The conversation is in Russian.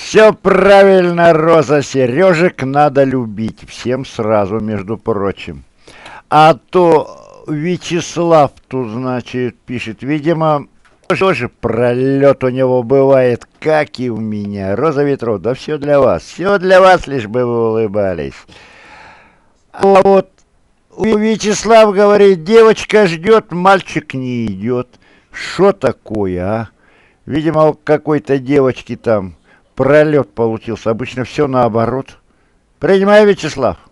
Все правильно, Роза, Сережек надо любить. Всем сразу, между прочим. А то Вячеслав тут, значит, пишет. Видимо, тоже пролет у него бывает, как и у меня. Роза Ветров, да все для вас, лишь бы вы улыбались. А вот Вячеслав говорит, девочка ждет, мальчик не идет. Что такое, а? Видимо, у какой-то девочки там пролет получился. Обычно все наоборот. Принимай, Вячеслав.